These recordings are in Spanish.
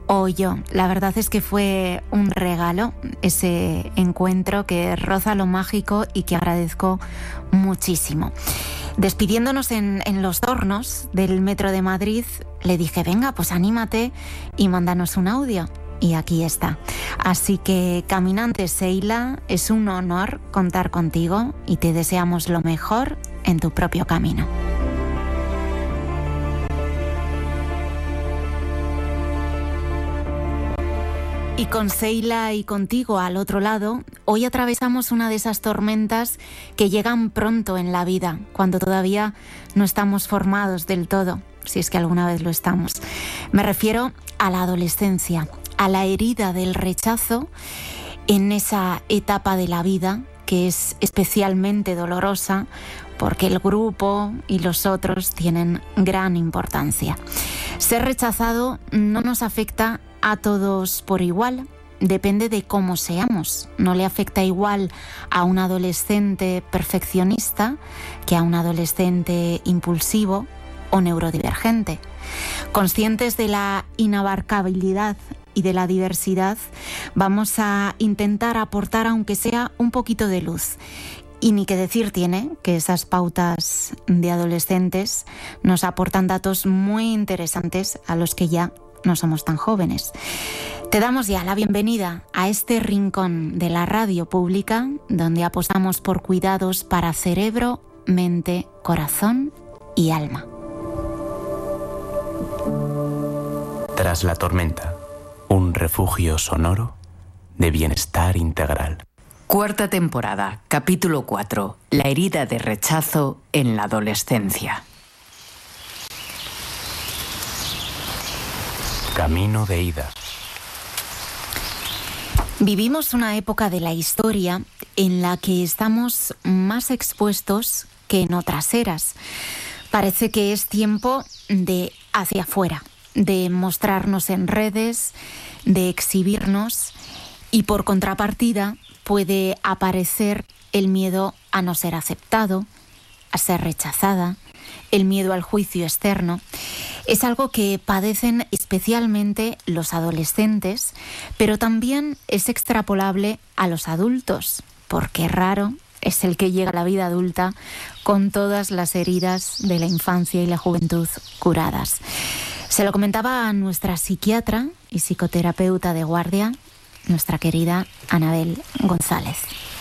o yo. La verdad es que fue un regalo ese encuentro que roza lo mágico y que agradezco muchísimo. Despidiéndonos en Los Hornos del Metro de Madrid, le dije, venga, pues anímate y mándanos un audio. Y aquí está. Así que, caminante Seila, es un honor contar contigo y te deseamos lo mejor en tu propio camino. Y con Seila y contigo al otro lado, hoy atravesamos una de esas tormentas que llegan pronto en la vida, cuando todavía no estamos formados del todo, si es que alguna vez lo estamos. Me refiero a la adolescencia, a la herida del rechazo en esa etapa de la vida que es especialmente dolorosa porque el grupo y los otros tienen gran importancia. Ser rechazado no nos afecta a todos por igual, depende de cómo seamos. No le afecta igual a un adolescente perfeccionista que a un adolescente impulsivo o neurodivergente. Conscientes de la inabarcabilidad y de la diversidad, vamos a intentar aportar aunque sea un poquito de luz. Y ni que decir tiene que esas pautas de adolescentes nos aportan datos muy interesantes a los que ya no somos tan jóvenes. Te damos ya la bienvenida a este rincón de la radio pública donde apostamos por cuidados para cerebro, mente, corazón y alma. Tras la tormenta, un refugio sonoro de bienestar integral. Cuarta temporada, capítulo 4. La herida de rechazo en la adolescencia. Camino de ida. Vivimos una época de la historia en la que estamos más expuestos que en otras eras. Parece que es tiempo de hacia afuera, de mostrarnos en redes, de exhibirnos y por contrapartida puede aparecer el miedo a no ser aceptado, a ser rechazada, el miedo al juicio externo. Es algo que padecen especialmente los adolescentes, pero también es extrapolable a los adultos, porque raro es el que llega a la vida adulta con todas las heridas de la infancia y la juventud curadas. Se lo comentaba a nuestra psiquiatra y psicoterapeuta de guardia, nuestra querida Anabel González.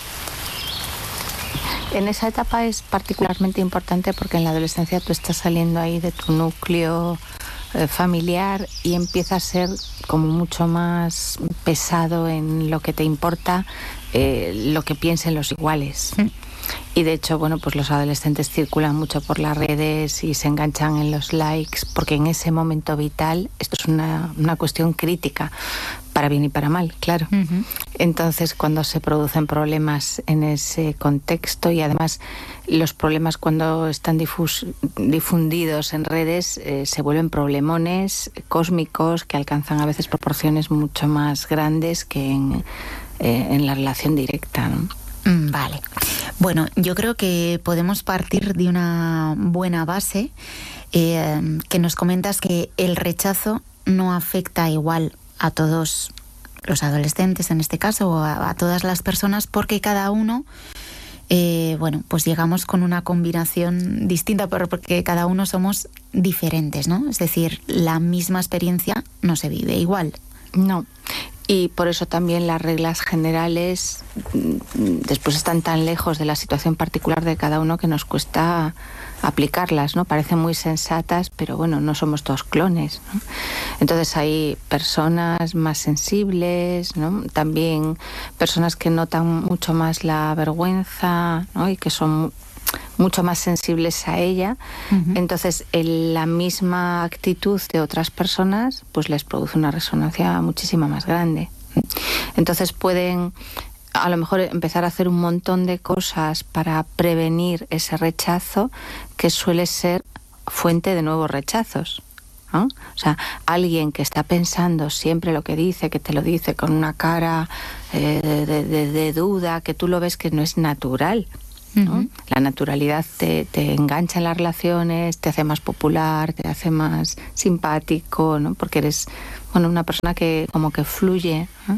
En esa etapa es particularmente importante porque en la adolescencia tú estás saliendo ahí de tu núcleo familiar y empieza a ser como mucho más pesado en lo que te importa, lo que piensen los iguales. Y de hecho, bueno, pues los adolescentes circulan mucho por las redes y se enganchan en los likes, porque en ese momento vital esto es una cuestión crítica, para bien y para mal, claro. Entonces, cuando se producen problemas en ese contexto, y además los problemas cuando están difundidos en redes se vuelven problemones cósmicos que alcanzan a veces proporciones mucho más grandes que en la relación directa, ¿no? Vale. Bueno, yo creo que podemos partir de una buena base, que nos comentas que el rechazo no afecta igual a todos los adolescentes, en este caso, o a todas las personas, porque cada uno, pues llegamos con una combinación distinta, porque cada uno somos diferentes, ¿no? Es decir, la misma experiencia no se vive igual. No. Y por eso también las reglas generales después están tan lejos de la situación particular de cada uno que nos cuesta aplicarlas, ¿no? Parecen muy sensatas, pero bueno, no somos todos clones, ¿no? Entonces hay personas más sensibles, ¿no? También personas que notan mucho más la vergüenza, ¿no? Y que son mucho más sensibles a ella. Entonces la misma actitud de otras personas pues les produce una resonancia muchísimo más grande. Entonces pueden a lo mejor empezar a hacer un montón de cosas para prevenir ese rechazo que suele ser fuente de nuevos rechazos, ¿no? O sea, alguien que está pensando siempre lo que dice, que te lo dice con una cara de duda, que tú lo ves que no es natural, ¿no? La naturalidad te engancha en las relaciones, te hace más popular, te hace más simpático, ¿no? Porque eres bueno, una persona que como que fluye, ¿no?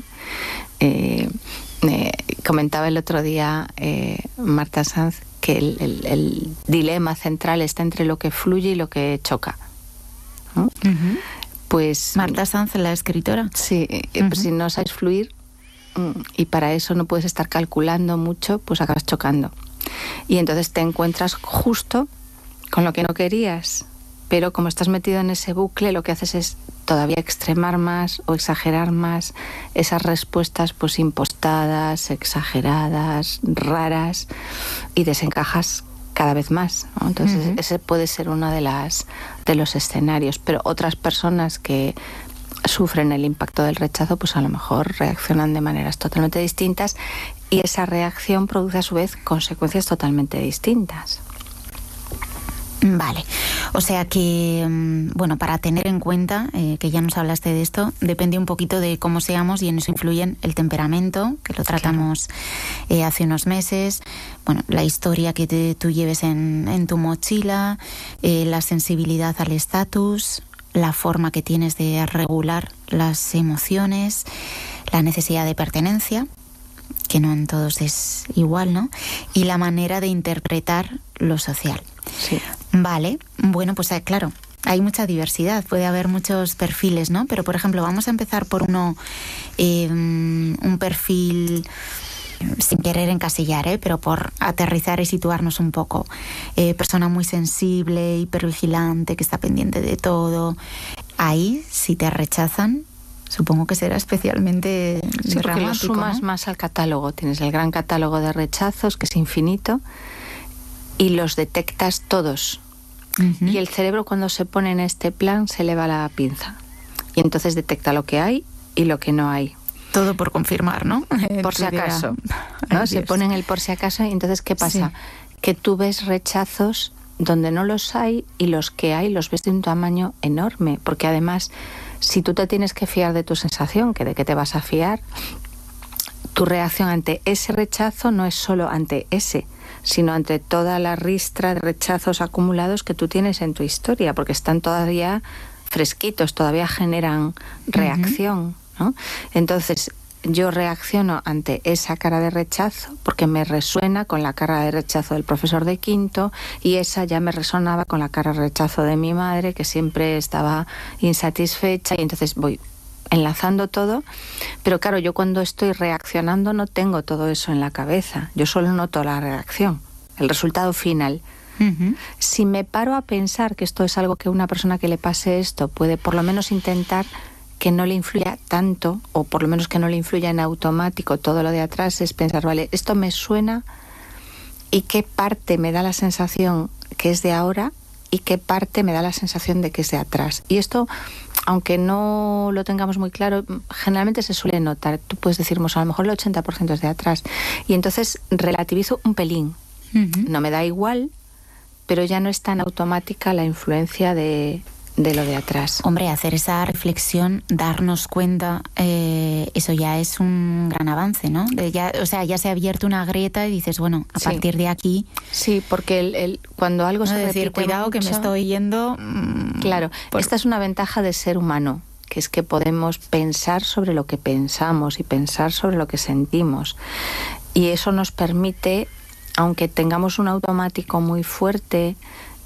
Comentaba el otro día Marta Sanz que el dilema central está entre lo que fluye y lo que choca, ¿no? Uh-huh. Pues Marta Sanz, la escritora. Sí, pues si no sabes fluir y para eso no puedes estar calculando mucho, pues acabas chocando. Y entonces te encuentras justo con lo que no querías, pero como estás metido en ese bucle, lo que haces es todavía extremar más o exagerar más esas respuestas pues impostadas, exageradas, raras, y desencajas cada vez más, ¿no? Entonces ese puede ser uno de los escenarios, pero otras personas que sufren el impacto del rechazo pues a lo mejor reaccionan de maneras totalmente distintas y esa reacción produce a su vez consecuencias totalmente distintas. Vale, o sea que, bueno, para tener en cuenta, que ya nos hablaste de esto, depende un poquito de cómo seamos y en eso influyen el temperamento, que lo tratamos hace unos meses, bueno, la historia que tú lleves en tu mochila, la sensibilidad al estatus, la forma que tienes de regular las emociones, la necesidad de pertenencia, que no en todos es igual, ¿no? Y la manera de interpretar lo social. Sí. Vale, bueno, pues claro, hay mucha diversidad, puede haber muchos perfiles, ¿no? Pero, por ejemplo, vamos a empezar por un perfil, sin querer encasillar, pero por aterrizar y situarnos un poco. Persona muy sensible, hipervigilante, que está pendiente de todo. Ahí, si te rechazan, supongo que será especialmente sí, porque lo sumas, ¿no?, más al catálogo. Tienes el gran catálogo de rechazos, que es infinito, y los detectas todos. Uh-huh. Y el cerebro, cuando se pone en este plan, se le va la pinza. Y entonces detecta lo que hay y lo que no hay. Todo por confirmar, ¿no? Por si acaso, ¿no? Se pone en el por si acaso y entonces, ¿qué pasa? Sí. Que tú ves rechazos donde no los hay y los que hay los ves de un tamaño enorme. Porque además, si tú te tienes que fiar de tu sensación, que de qué te vas a fiar, tu reacción ante ese rechazo no es solo ante ese, sino ante toda la ristra de rechazos acumulados que tú tienes en tu historia, porque están todavía fresquitos, todavía generan reacción, ¿no? Entonces, yo reacciono ante esa cara de rechazo porque me resuena con la cara de rechazo del profesor de quinto, y esa ya me resonaba con la cara de rechazo de mi madre, que siempre estaba insatisfecha, y entonces voy enlazando todo. Pero claro, yo cuando estoy reaccionando no tengo todo eso en la cabeza, yo solo noto la reacción, el resultado final. Uh-huh. Si me paro a pensar que esto es algo que una persona que le pase esto puede por lo menos intentar que no le influya tanto, o por lo menos que no le influya en automático todo lo de atrás, es pensar, vale, esto me suena y qué parte me da la sensación que es de ahora y qué parte me da la sensación de que es de atrás. Y esto, aunque no lo tengamos muy claro, generalmente se suele notar. Tú puedes decirnos, a lo mejor el 80% es de atrás. Y entonces relativizo un pelín. Uh-huh. No me da igual, pero ya no es tan automática la influencia de lo de atrás. Hombre, hacer esa reflexión, darnos cuenta, eso ya es un gran avance, ¿no? Ya se ha abierto una grieta y dices, bueno, a partir de aquí... Sí, porque cuando algo se repite cuidado mucho, que me estoy yendo... Claro, esta es una ventaja de ser humano, que es que podemos pensar sobre lo que pensamos y pensar sobre lo que sentimos. Y eso nos permite, aunque tengamos un automático muy fuerte,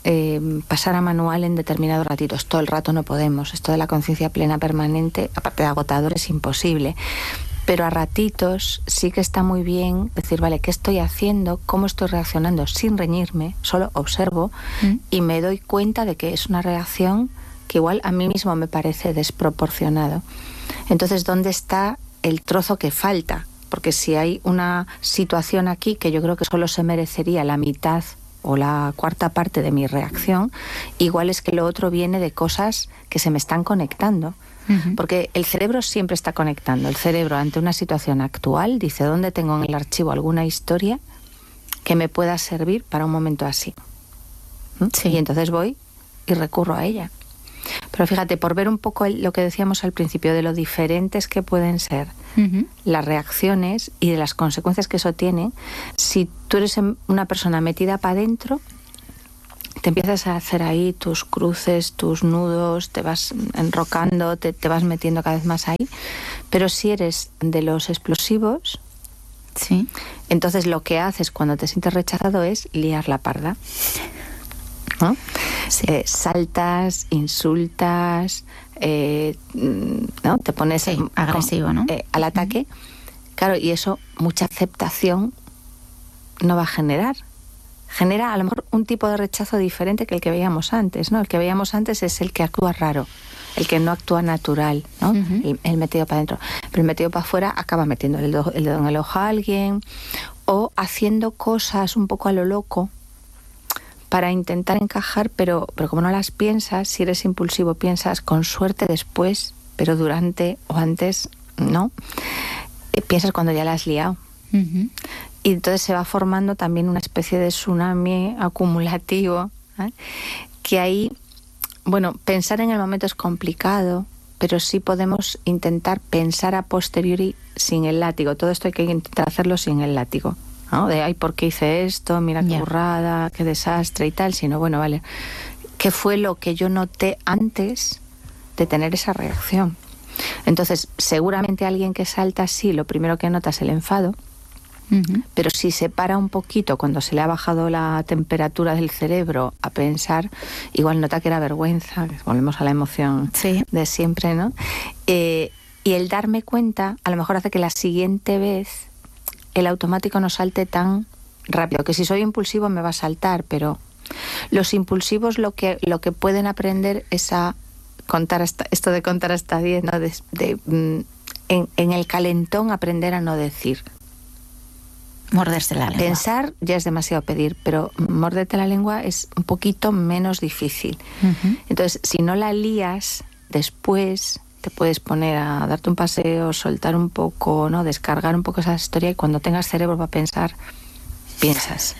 pasar a manual en determinados ratitos. Todo el rato no podemos. Esto de la conciencia plena permanente, aparte de agotador, es imposible. Pero a ratitos sí que está muy bien decir, vale, ¿qué estoy haciendo? ¿Cómo estoy reaccionando? Sin reñirme, solo observo y me doy cuenta de que es una reacción que igual a mí mismo me parece desproporcionado. Entonces, ¿dónde está el trozo que falta? Porque si hay una situación aquí que yo creo que solo se merecería la mitad o la cuarta parte de mi reacción, igual es que lo otro viene de cosas que se me están conectando. Uh-huh. Porque el cerebro siempre está conectando. El cerebro, ante una situación actual, dice, ¿dónde tengo en el archivo alguna historia que me pueda servir para un momento así? Sí. Y entonces voy y recurro a ella. Pero fíjate, por ver un poco lo que decíamos al principio de lo diferentes que pueden ser las reacciones y de las consecuencias que eso tiene, si tú eres una persona metida para adentro, te empiezas a hacer ahí tus cruces, tus nudos, te vas enrocando, te vas metiendo cada vez más ahí. Pero si eres de los explosivos, sí, entonces lo que haces cuando te sientes rechazado es liar la parda, ¿no? sí. Saltas, insultas, ¿no? Te pones agresivo, ¿no? Al ataque. Claro, y eso mucha aceptación no va a generar. Genera a lo mejor un tipo de rechazo diferente que el que veíamos antes, ¿no? El que veíamos antes es el que actúa raro, el que no actúa natural, ¿no? El metido para adentro. Pero el metido para afuera acaba metiendo el dedo en el ojo a alguien o haciendo cosas un poco a lo loco para intentar encajar, pero como no las piensas, si eres impulsivo piensas con suerte después, pero durante o antes no. Piensas cuando ya la has liado. Y entonces se va formando también una especie de tsunami acumulativo, ¿eh? Que ahí, bueno, pensar en el momento es complicado, pero sí podemos intentar pensar a posteriori sin el látigo. Todo esto hay que intentar hacerlo sin el látigo, ¿no? De, ay, ¿por qué hice esto? Mira qué burrada, qué desastre y tal. Sino, bueno, vale, ¿qué fue lo que yo noté antes de tener esa reacción? Entonces, seguramente alguien que salta así, lo primero que nota es el enfado, pero si se para un poquito cuando se le ha bajado la temperatura del cerebro a pensar, igual nota que era vergüenza, volvemos a la emoción de siempre, ¿no? Y el darme cuenta a lo mejor hace que la siguiente vez el automático no salte tan rápido, que si soy impulsivo me va a saltar, pero los impulsivos lo que pueden aprender es a contar esto de contar hasta 10, ¿no? En el calentón aprender a no decir. Morderse la lengua. Pensar ya es demasiado pedir, pero morderte la lengua es un poquito menos difícil. Entonces, si no la lías, después te puedes poner a darte un paseo, soltar un poco, ¿no? Descargar un poco esa historia, y cuando tengas cerebro para pensar, piensas.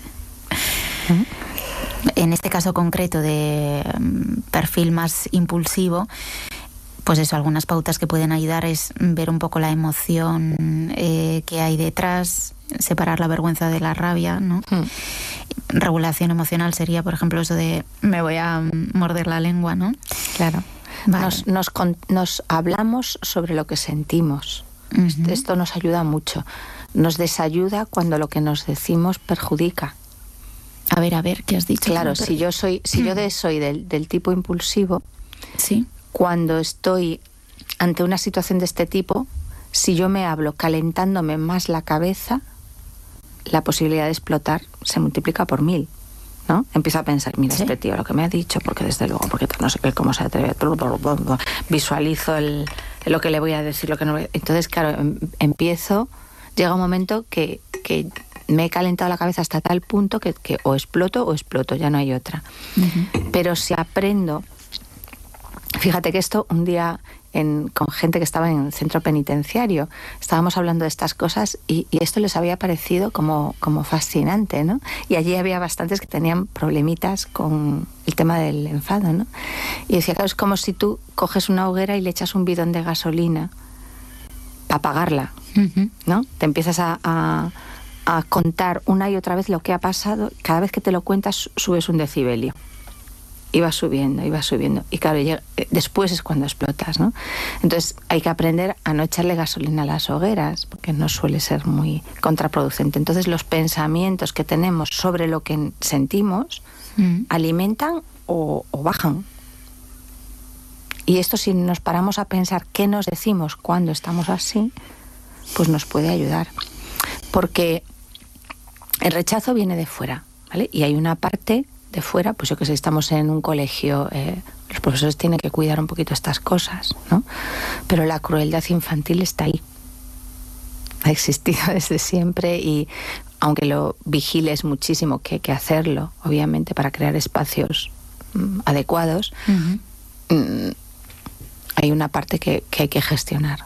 En este caso concreto de perfil más impulsivo, pues eso, algunas pautas que pueden ayudar es ver un poco la emoción que hay detrás, separar la vergüenza de la rabia, ¿no? Regulación emocional sería, por ejemplo, eso de me voy a morder la lengua, ¿no? Claro. Vale. Nos hablamos sobre lo que sentimos. Esto nos ayuda mucho. Nos desayuda cuando lo que nos decimos perjudica. A ver, ¿qué has dicho? Claro, si yo soy del tipo impulsivo, sí, cuando estoy ante una situación de este tipo, si yo me hablo calentándome más la cabeza, la posibilidad de explotar se multiplica por 1000, ¿no? Empiezo a pensar, mira, este tío lo que me ha dicho, porque desde luego, porque no sé qué, cómo se atreve, visualizo lo que le voy a decir, lo que no voy a... Entonces, claro, llega un momento que me he calentado la cabeza hasta tal punto que o exploto, ya no hay otra. Pero si aprendo... Fíjate que esto un día con gente que estaba en el centro penitenciario, estábamos hablando de estas cosas y esto les había parecido como fascinante, ¿no? Y allí había bastantes que tenían problemitas con el tema del enfado, ¿no? Y decía, claro, es como si tú coges una hoguera y le echas un bidón de gasolina para apagarla, ¿no? Te empiezas a contar una y otra vez lo que ha pasado, cada vez que te lo cuentas subes un decibelio. Iba subiendo. Y claro, después es cuando explotas, ¿no? Entonces hay que aprender a no echarle gasolina a las hogueras, porque no suele ser muy contraproducente. Entonces los pensamientos que tenemos sobre lo que sentimos alimentan o bajan. Y esto, si nos paramos a pensar qué nos decimos cuando estamos así, pues nos puede ayudar. Porque el rechazo viene de fuera, ¿vale? Y hay una parte de fuera, pues yo que sé, estamos en un colegio, los profesores tienen que cuidar un poquito estas cosas, ¿no? Pero la crueldad infantil está ahí. Ha existido desde siempre y aunque lo vigiles muchísimo, que hay que hacerlo, obviamente, para crear espacios adecuados, hay una parte que hay que gestionar.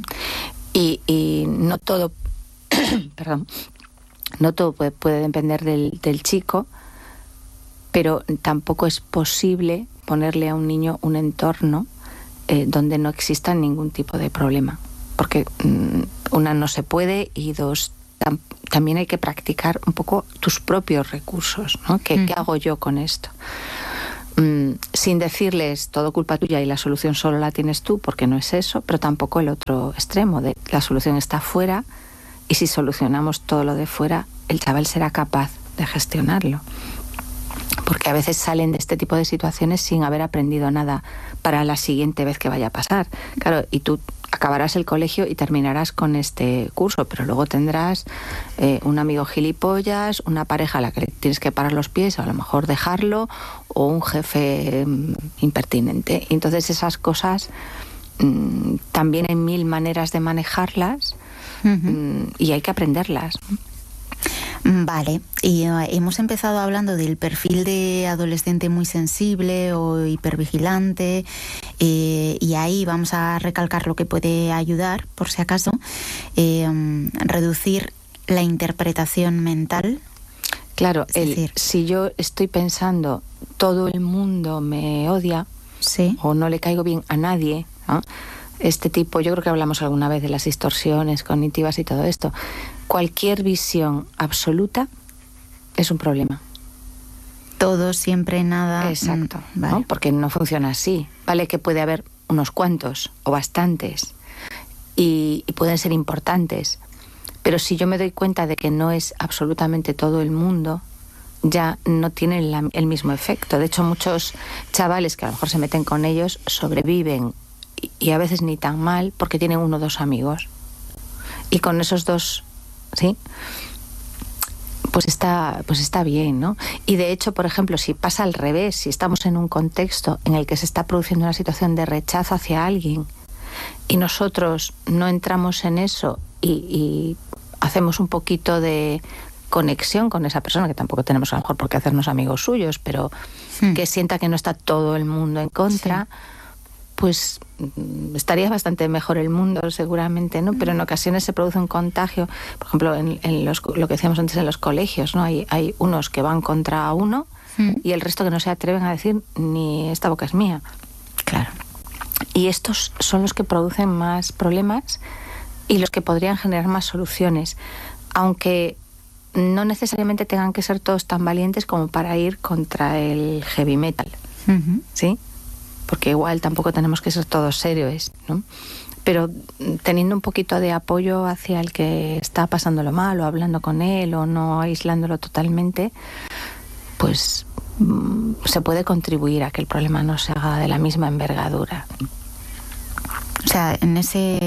Y no todo, perdón, no todo puede depender del chico, pero tampoco es posible ponerle a un niño un entorno donde no exista ningún tipo de problema. Porque una, no se puede, y dos, también hay que practicar un poco tus propios recursos, ¿no? ¿Qué hago yo con esto? Sin decirles todo culpa tuya y la solución solo la tienes tú, porque no es eso, pero tampoco el otro extremo de la solución está fuera y si solucionamos todo lo de fuera, el chaval será capaz de gestionarlo. Porque a veces salen de este tipo de situaciones sin haber aprendido nada para la siguiente vez que vaya a pasar. Claro, y tú acabarás el colegio y terminarás con este curso, pero luego tendrás un amigo gilipollas, una pareja a la que le tienes que parar los pies o a lo mejor dejarlo, o un jefe impertinente. Y entonces esas cosas también hay 1000 maneras de manejarlas y hay que aprenderlas. Vale, y hemos empezado hablando del perfil de adolescente muy sensible o hipervigilante, y ahí vamos a recalcar lo que puede ayudar, por si acaso, reducir la interpretación mental. Claro, si yo estoy pensando todo el mundo me odia, sí, o no le caigo bien a nadie, ¿no? Este tipo, yo creo que hablamos alguna vez de las distorsiones cognitivas y todo esto. Cualquier visión absoluta es un problema. Todo, siempre, nada. Exacto, vale. ¿no? Porque no funciona así. Vale que puede haber unos cuantos o bastantes y pueden ser importantes, pero si yo me doy cuenta de que no es absolutamente todo el mundo, ya no tienen el mismo efecto. De hecho, muchos chavales que a lo mejor se meten con ellos sobreviven y a veces ni tan mal porque tienen 1 o 2 amigos. Y con esos 2, ¿sí? Pues está bien, ¿no? Y de hecho, por ejemplo, si pasa al revés, si estamos en un contexto en el que se está produciendo una situación de rechazo hacia alguien y nosotros no entramos en eso y hacemos un poquito de conexión con esa persona, que tampoco tenemos a lo mejor por qué hacernos amigos suyos, pero que sienta que no está todo el mundo en contra, sí, pues estaría bastante mejor el mundo seguramente, ¿no? Pero en ocasiones se produce un contagio, por ejemplo, en lo que decíamos antes en los colegios, ¿no? Hay unos que van contra uno y el resto que no se atreven a decir ni esta boca es mía. Claro. Y estos son los que producen más problemas y los que podrían generar más soluciones, aunque no necesariamente tengan que ser todos tan valientes como para ir contra el heavy metal, ¿sí? Porque igual tampoco tenemos que ser todos héroes, ¿no? Pero teniendo un poquito de apoyo hacia el que está pasándolo mal, o hablando con él, o no aislándolo totalmente, pues se puede contribuir a que el problema no se haga de la misma envergadura. O sea, en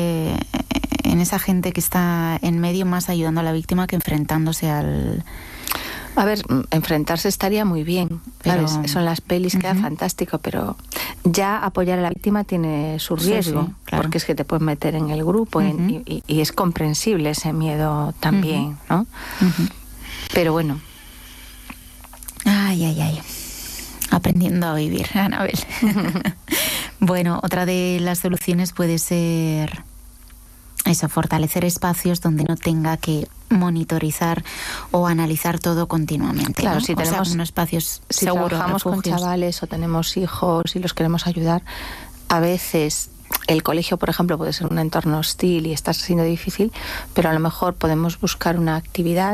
esa gente que está en medio, más ayudando a la víctima que enfrentándose al... A ver, enfrentarse estaría muy bien, pero eso en las pelis queda fantástico, pero ya apoyar a la víctima tiene su riesgo, sí, claro, porque es que te puedes meter en el grupo y es comprensible ese miedo también, ¿no? Pero bueno. Ay. Aprendiendo a vivir, Anabel. Bueno, otra de las soluciones puede ser eso, fortalecer espacios donde no tenga que monitorizar o analizar todo continuamente. Claro, ¿no? si tenemos unos espacios si seguros, trabajamos refugios con chavales o tenemos hijos y los queremos ayudar, a veces el colegio, por ejemplo, puede ser un entorno hostil y está siendo difícil, pero a lo mejor podemos buscar una actividad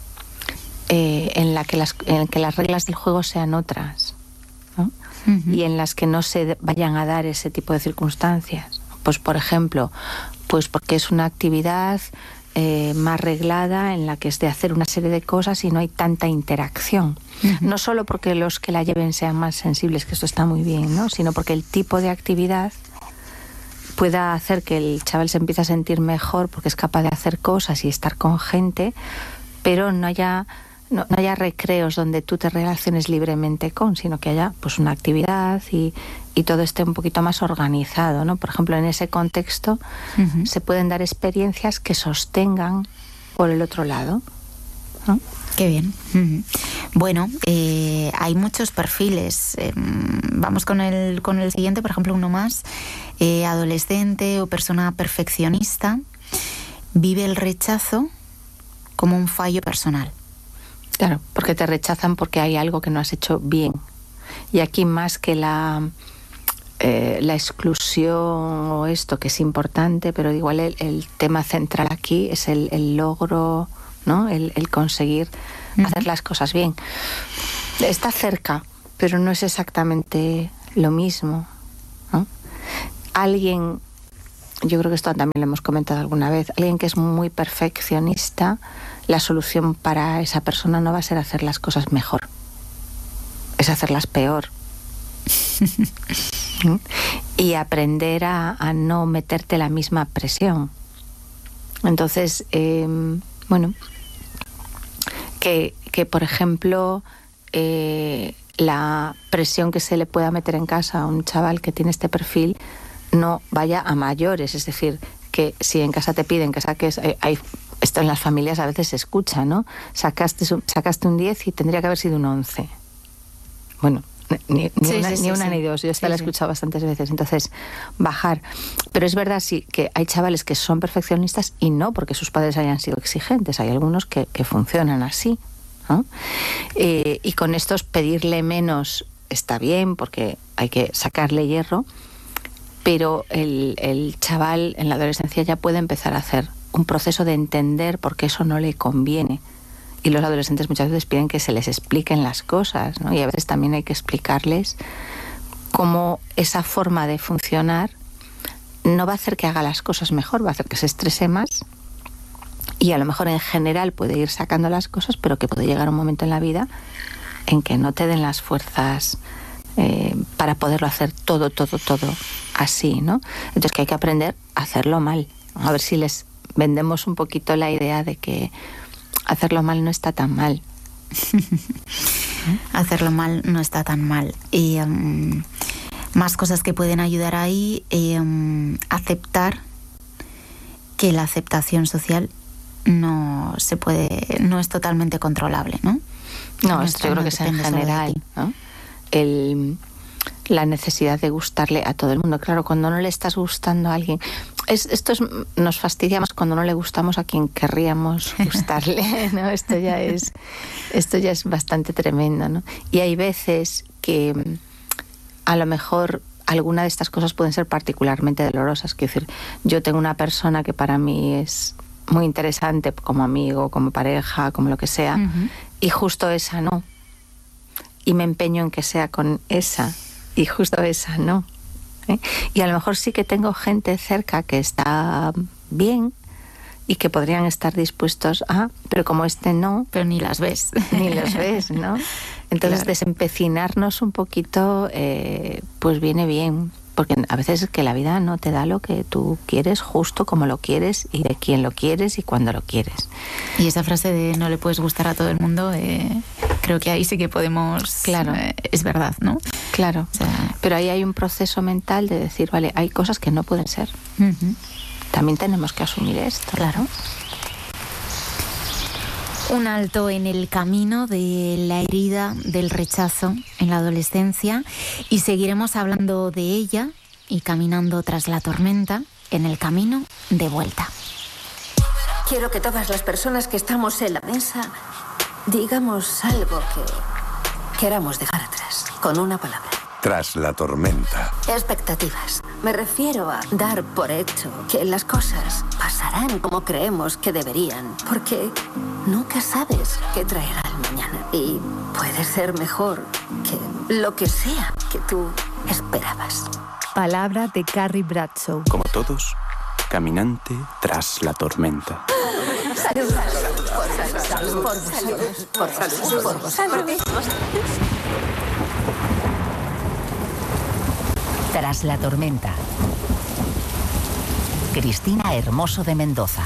en la que las reglas del juego sean otras, ¿no? Y en las que no se vayan a dar ese tipo de circunstancias. Pues, por ejemplo, pues porque es una actividad más reglada en la que es de hacer una serie de cosas y no hay tanta interacción. No solo porque los que la lleven sean más sensibles, que esto está muy bien, ¿no? Sino porque el tipo de actividad pueda hacer que el chaval se empiece a sentir mejor porque es capaz de hacer cosas y estar con gente, pero no haya recreos donde tú te relaciones libremente con, sino que haya pues una actividad y todo esté un poquito más organizado, ¿no? Por ejemplo, en ese contexto se pueden dar experiencias que sostengan por el otro lado, ¿no? Qué bien. Bueno, hay muchos perfiles. Vamos con el siguiente, por ejemplo, uno más. Adolescente o persona perfeccionista vive el rechazo como un fallo personal. Claro, porque te rechazan porque hay algo que no has hecho bien. Y aquí más que la exclusión o esto, que es importante, pero igual el tema central aquí es el logro ¿no? El conseguir hacer las cosas bien. Está cerca, pero no es exactamente lo mismo, ¿no? Alguien, yo creo que esto también lo hemos comentado alguna vez, alguien que es muy perfeccionista, la solución para esa persona no va a ser hacer las cosas mejor, es hacerlas peor. Y aprender a no meterte la misma presión. Entonces, bueno, que por ejemplo, la presión que se le pueda meter en casa a un chaval que tiene este perfil no vaya a mayores. Es decir, que si en casa te piden que saques... esto en las familias a veces se escucha, ¿no? Sacaste un 10 y tendría que haber sido un 11. Bueno, ni una ni dos. Yo esta la he escuchado bastantes veces. Entonces, bajar. Pero es verdad sí que hay chavales que son perfeccionistas y no porque sus padres hayan sido exigentes. Hay algunos que funcionan así, ¿no? Y con estos pedirle menos está bien porque hay que sacarle hierro, pero el chaval en la adolescencia ya puede empezar a hacer un proceso de entender por qué eso no le conviene. Y los adolescentes muchas veces piden que se les expliquen las cosas, ¿no? Y a veces también hay que explicarles cómo esa forma de funcionar no va a hacer que haga las cosas mejor, va a hacer que se estrese más y a lo mejor en general puede ir sacando las cosas, pero que puede llegar un momento en la vida en que no te den las fuerzas para poderlo hacer todo así, ¿no? Entonces que hay que aprender a hacerlo mal. A ver si les vendemos un poquito la idea de que hacerlo mal no está tan mal. Hacerlo mal no está tan mal. Y más cosas que pueden ayudar ahí, aceptar que la aceptación social no es totalmente controlable, ¿no? No, esto yo creo que es en general, ¿no? La necesidad de gustarle a todo el mundo. Claro, cuando no le estás gustando a alguien... nos fastidia más cuando no le gustamos a quien querríamos gustarle, ¿no? Esto ya es bastante tremendo, ¿no? Y hay veces que a lo mejor alguna de estas cosas pueden ser particularmente dolorosas. Quiero decir, yo tengo una persona que para mí es muy interesante como amigo, como pareja, como lo que sea, y justo esa no. Y me empeño en que sea con esa, y justo esa no. Y a lo mejor sí que tengo gente cerca que está bien y que podrían estar dispuestos a, pero como este no... Pero ni las ves. Ni los ves, ¿no? Entonces, claro, desempecinarnos un poquito, pues viene bien. Porque a veces es que la vida no te da lo que tú quieres, justo como lo quieres, y de quién lo quieres y cuándo lo quieres. Y esa frase de no le puedes gustar a todo el mundo, creo que ahí sí que podemos... Claro. Es verdad, ¿no? Claro. O sea, pero ahí hay un proceso mental de decir, vale, hay cosas que no pueden ser. También tenemos que asumir esto. Claro. Un alto en el camino de la herida del rechazo en la adolescencia, y seguiremos hablando de ella y caminando tras la tormenta en el camino de vuelta. Quiero que todas las personas que estamos en la mesa digamos algo que queramos dejar atrás, con una palabra. Tras la tormenta. Expectativas. Me refiero a dar por hecho que las cosas pasarán como creemos que deberían, porque nunca sabes qué traerá el mañana y puede ser mejor que lo que sea que tú esperabas. Palabra de Carrie Bradshaw. Como todos, caminante tras la tormenta. Tras la tormenta. Cristina Hermoso de Mendoza.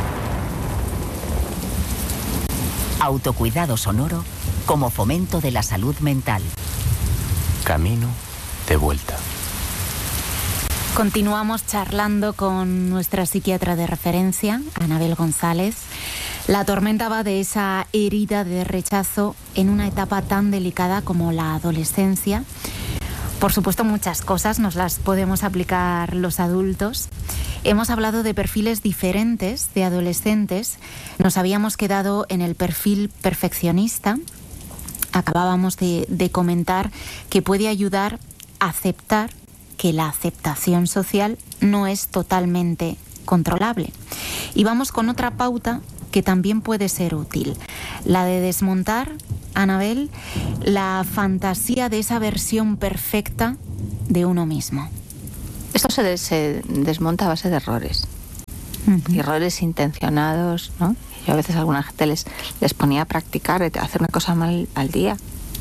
Autocuidado sonoro como fomento de la salud mental. Camino de vuelta. Continuamos charlando con nuestra psiquiatra de referencia, Anabel González. La tormenta va de esa herida de rechazo en una etapa tan delicada como la adolescencia. Por supuesto, muchas cosas nos las podemos aplicar los adultos. Hemos hablado de perfiles diferentes de adolescentes. Nos habíamos quedado en el perfil perfeccionista. Acabábamos de comentar que puede ayudar a aceptar que la aceptación social no es totalmente controlable. Y vamos con otra pauta que también puede ser útil. La de desmontar, Anabel, la fantasía de esa versión perfecta de uno mismo. Esto se desmonta a base de errores. Y errores intencionados, ¿no? Yo a veces a alguna gente les ponía a practicar, hacer una cosa mal al día,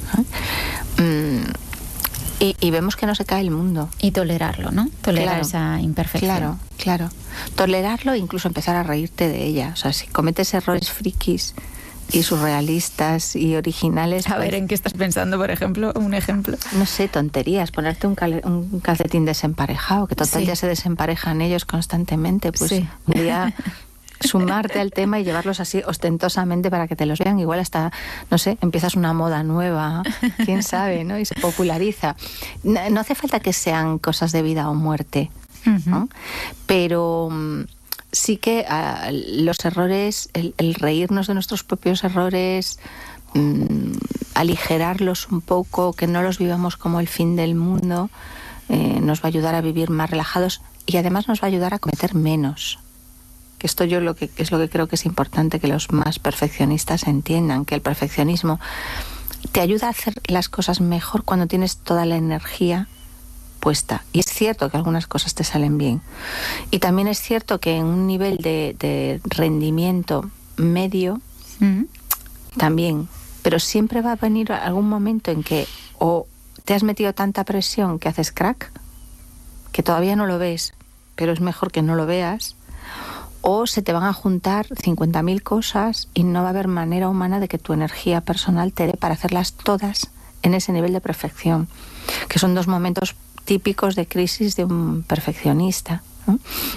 ¿no? Y vemos que no se cae el mundo. Y tolerarlo, ¿no? Tolerar esa imperfección. Claro. Tolerarlo e incluso empezar a reírte de ella. O sea, si cometes errores frikis y surrealistas y originales... A ver, ¿en qué estás pensando, por ejemplo? Un ejemplo. No sé, tonterías. Ponerte un calcetín desemparejado, que total ya se desemparejan ellos constantemente. Pues un día... sumarte al tema y llevarlos así ostentosamente para que te los vean, igual hasta, no sé, empiezas una moda nueva, quién sabe, ¿no? Y se populariza. No hace falta que sean cosas de vida o muerte, ¿no? Pero sí que los errores, el reírnos de nuestros propios errores, aligerarlos un poco, que no los vivamos como el fin del mundo, nos va a ayudar a vivir más relajados y además nos va a ayudar a cometer menos. Que esto es lo que creo que es importante que los más perfeccionistas entiendan, que el perfeccionismo te ayuda a hacer las cosas mejor cuando tienes toda la energía puesta. Y es cierto que algunas cosas te salen bien. Y también es cierto que en un nivel de rendimiento medio, también. Pero siempre va a venir algún momento en que o te has metido tanta presión que haces crack, que todavía no lo ves, pero es mejor que no lo veas, o se te van a juntar 50.000 cosas y no va a haber manera humana de que tu energía personal te dé para hacerlas todas en ese nivel de perfección, que son dos momentos típicos de crisis de un perfeccionista, ¿no?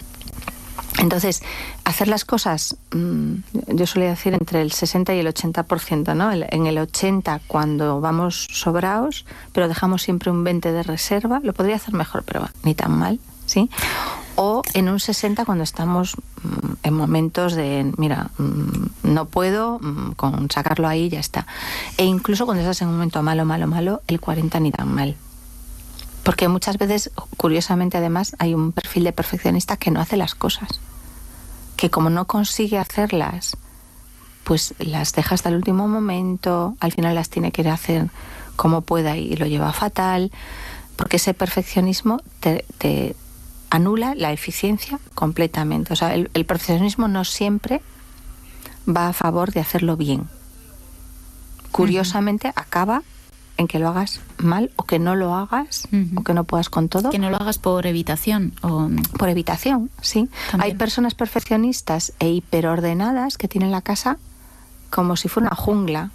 Entonces, hacer las cosas, yo solía decir entre el 60 y el 80%, ¿no? En el 80 cuando vamos sobraos, pero dejamos siempre un 20 de reserva, lo podría hacer mejor, pero ni tan mal, ¿sí? O en un 60 cuando estamos en momentos de, mira, no puedo, con sacarlo ahí ya está. E incluso cuando estás en un momento malo, el 40 ni tan mal. Porque muchas veces, curiosamente además, hay un perfil de perfeccionista que no hace las cosas. Que como no consigue hacerlas, pues las deja hasta el último momento, al final las tiene que hacer como pueda y lo lleva fatal, porque ese perfeccionismo te anula la eficiencia completamente. O sea, el perfeccionismo no siempre va a favor de hacerlo bien. Curiosamente, acaba en que lo hagas mal o que no lo hagas o que no puedas con todo. Que no lo hagas por evitación. O... Por evitación, sí. También. Hay personas perfeccionistas e hiperordenadas que tienen la casa como si fuera una jungla.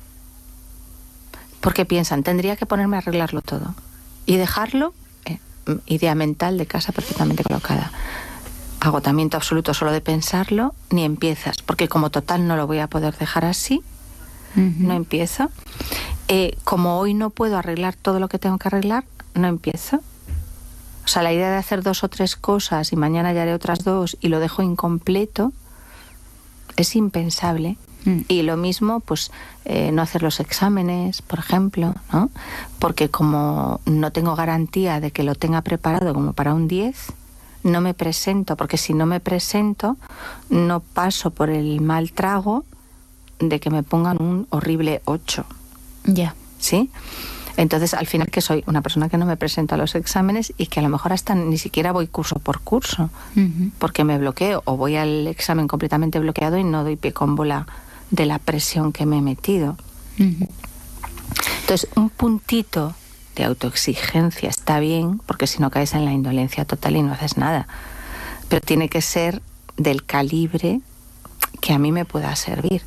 Porque piensan, tendría que ponerme a arreglarlo todo. Y dejarlo, idea mental de casa perfectamente colocada. Agotamiento absoluto solo de pensarlo, ni empiezas. Porque como total no lo voy a poder dejar así, no empiezo. Como hoy no puedo arreglar todo lo que tengo que arreglar, no empiezo. O sea, la idea de hacer 2 o 3 cosas y mañana ya haré otras 2 y lo dejo incompleto es impensable. Y lo mismo, pues, no hacer los exámenes, por ejemplo, ¿no? Porque como no tengo garantía de que lo tenga preparado como para un 10, no me presento, porque si no me presento, no paso por el mal trago de que me pongan un horrible 8. Ya. ¿Sí? Entonces, al final, que soy una persona que no me presento a los exámenes y que a lo mejor hasta ni siquiera voy curso por curso, porque me bloqueo o voy al examen completamente bloqueado y no doy pie con bola de la presión que me he metido. Entonces, un puntito de autoexigencia está bien, porque si no caes en la indolencia total y no haces nada. Pero tiene que ser del calibre que a mí me pueda servir.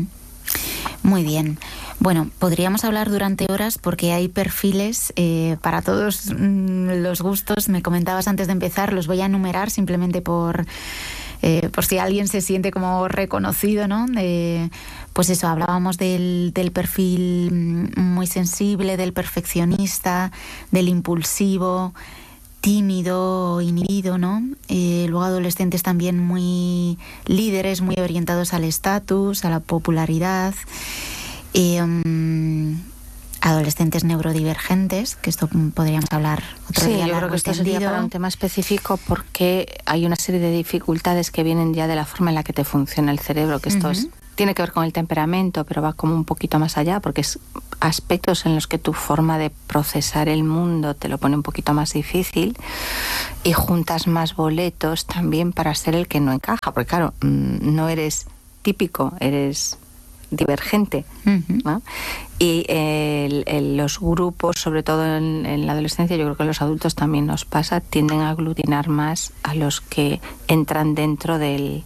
Muy bien. Bueno, podríamos hablar durante horas porque hay perfiles para todos los gustos. Me comentabas antes de empezar, los voy a enumerar simplemente por si alguien se siente como reconocido, ¿no? Pues eso, hablábamos del perfil muy sensible, del perfeccionista, del impulsivo, tímido, inhibido, ¿no? Luego adolescentes también muy líderes, muy orientados al estatus, a la popularidad. Adolescentes neurodivergentes, que esto podríamos hablar otro día. Sí, yo creo que esto sería para un tema específico porque hay una serie de dificultades que vienen ya de la forma en la que te funciona el cerebro, que esto es tiene que ver con el temperamento, pero va como un poquito más allá, porque es aspectos en los que tu forma de procesar el mundo te lo pone un poquito más difícil, y juntas más boletos también para ser el que no encaja, porque claro, no eres típico, eres divergente, ¿no? Y los grupos, sobre todo en la adolescencia, yo creo que a los adultos también nos pasa, tienden a aglutinar más a los que entran dentro de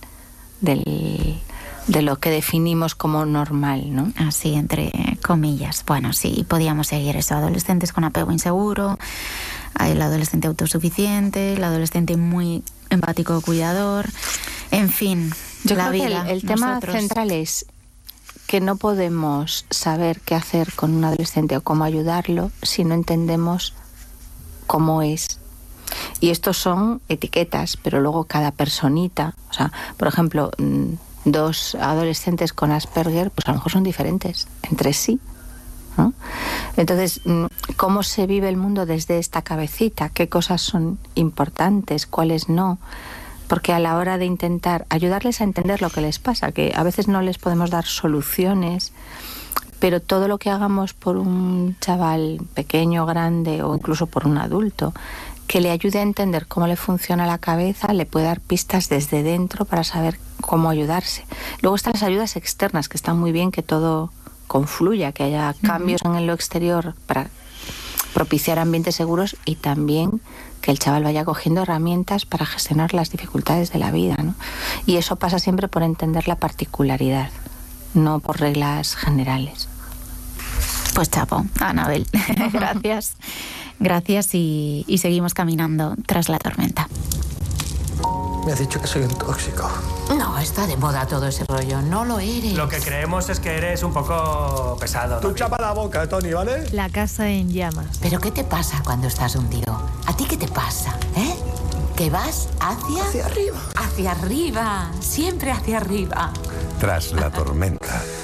lo que definimos como normal, ¿no? Así, entre comillas. Bueno, sí, podíamos seguir eso. Adolescentes con apego inseguro, el adolescente autosuficiente, el adolescente muy empático cuidador, en fin, yo la creo vida. Que el tema central es que no podemos saber qué hacer con un adolescente o cómo ayudarlo si no entendemos cómo es. Y estos son etiquetas, pero luego cada personita, o sea, por ejemplo, 2 adolescentes con Asperger, pues a lo mejor son diferentes entre sí, ¿no? Entonces, ¿cómo se vive el mundo desde esta cabecita? ¿Qué cosas son importantes? ¿Cuáles no? Porque a la hora de intentar ayudarles a entender lo que les pasa, que a veces no les podemos dar soluciones, pero todo lo que hagamos por un chaval pequeño, grande o incluso por un adulto, que le ayude a entender cómo le funciona la cabeza, le puede dar pistas desde dentro para saber cómo ayudarse. Luego están las ayudas externas, que están muy bien que todo confluya, que haya cambios en lo exterior para propiciar ambientes seguros, y también que el chaval vaya cogiendo herramientas para gestionar las dificultades de la vida, ¿no? Y eso pasa siempre por entender la particularidad, no por reglas generales. Pues chapo, Anabel. Gracias. Gracias y seguimos caminando tras la tormenta. Me has dicho que soy un tóxico. No, está de moda todo ese rollo. No lo eres. Lo que creemos es que eres un poco pesado. Tú chapa la boca, Tony, ¿vale? La casa en llamas. ¿Pero qué te pasa cuando estás hundido? ¿A ti qué te pasa, eh? ¿Que vas hacia arriba? Hacia arriba. Siempre hacia arriba. Tras la tormenta.